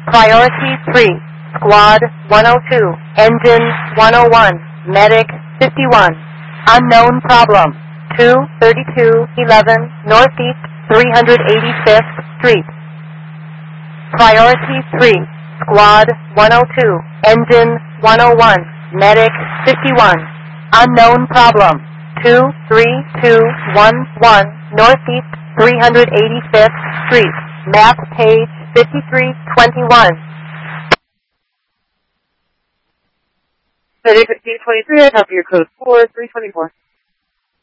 Priority 3, Squad 102, Engine 101, Medic 51. Unknown problem, 23211 Northeast 385th Street. Priority 3, Squad 102, Engine 101, Medic 51. Unknown problem, 23211 Northeast 385th Street. Map page 5321. City 1523, I copy your code 4324.